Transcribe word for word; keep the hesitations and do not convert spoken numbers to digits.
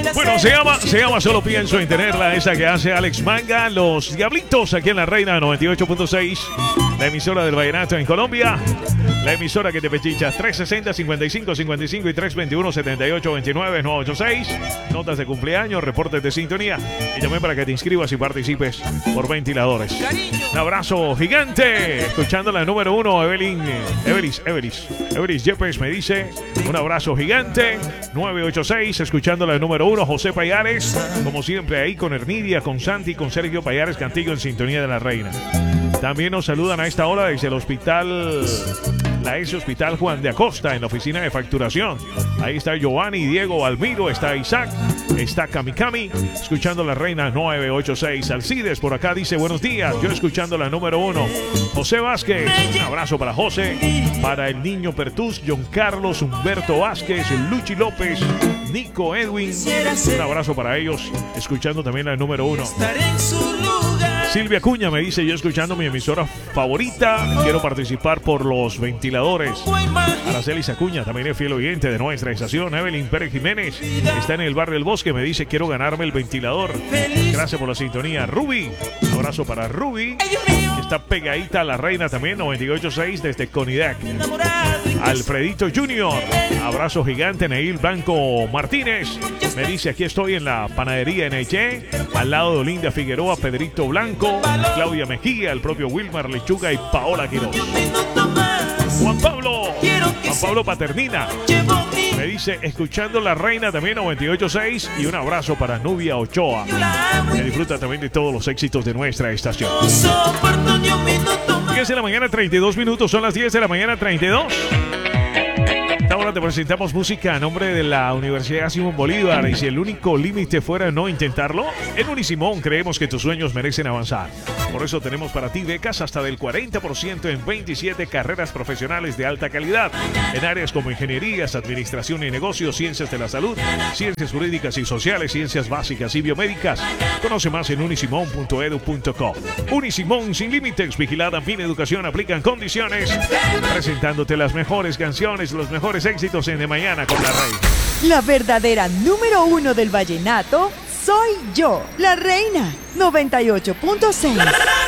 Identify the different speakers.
Speaker 1: Bueno, se llama, se llama Solo Pienso en Tenerla, esa que hace Alex Manga, Los Diablitos, aquí en La Reina noventa y ocho punto seis, la emisora del vallenato en Colombia, la emisora que te pechicha, tres sesenta, cincuenta y cinco, cincuenta y cinco y tres veintiuno, setenta y ocho, veintinueve, nueve ochenta y seis, notas de cumpleaños, reportes de sintonía y también para que te inscribas y participes por ventiladores. Un abrazo gigante, escuchando la número uno, Evelyn, Evelis, Evelis, Evelis Yepes me dice, un abrazo gigante, nueve ochenta y seis, escuchando la número uno, José Payares, como siempre ahí con Hernidia, con Santi, con Sergio Payares Cantillo en sintonía de La Reina. También nos saludan a esta hora desde el hospital, la S Hospital Juan de Acosta, en la oficina de facturación. Ahí está Giovanni, Diego, Almiro, está Isaac, está Kamikami, escuchando La Reina nueve ochenta y seis. Alcides por acá dice buenos días, yo escuchando la número uno. José Vázquez, un abrazo para José, para el niño Pertus, John Carlos, Humberto Vázquez, Luchi López, Nico Edwin, un abrazo para ellos, escuchando también la número uno. Silvia Cuña me dice, yo escuchando mi emisora favorita, quiero participar por los ventiladores. Araceli Acuña también es fiel oyente de nuestra estación. Evelyn Pérez Jiménez está en el barrio El Bosque, me dice, quiero ganarme el ventilador. Gracias por la sintonía. Ruby, un abrazo para Ruby, que está pegadita a La Reina también, noventa y ocho punto seis desde Conidac. Alfredito Junior, abrazo gigante. Neil Blanco Martínez me dice, aquí estoy en la panadería N H, al lado de Olinda Figueroa, Pedrito Blanco, Claudia Mejía, el propio Wilmar Lechuga y Paola Quiroz. Juan Pablo, Juan Pablo Paternina me dice, escuchando La Reina también noventa y ocho punto seis, y un abrazo para Nubia Ochoa, que disfruta también de todos los éxitos de nuestra estación. diez de la mañana, treinta y dos minutos, son las diez de la mañana, treinta y dos. Ahora te presentamos música a nombre de la Universidad Simón Bolívar, y si el único límite fuera no intentarlo, en Unisimón creemos que tus sueños merecen avanzar. Por eso tenemos para ti becas hasta del cuarenta por ciento en veintisiete carreras profesionales de alta calidad, en áreas como ingenierías, administración y negocios, ciencias de la salud, ciencias jurídicas y sociales, ciencias básicas y biomédicas. Conoce más en unisimón punto edu punto co. Unisimón, sin límites, vigilada Fin Educación, aplican condiciones, presentándote las mejores canciones, los mejores éxitos en De Mañana con La Reina.
Speaker 2: La verdadera número uno del vallenato soy yo, La Reina noventa y ocho punto seis.